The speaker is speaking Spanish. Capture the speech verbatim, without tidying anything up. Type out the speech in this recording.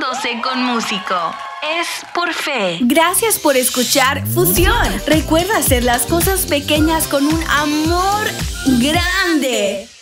Conectándose con Músico. Es por fe. Gracias por escuchar Fusión. Recuerda hacer las cosas pequeñas con un amor grande.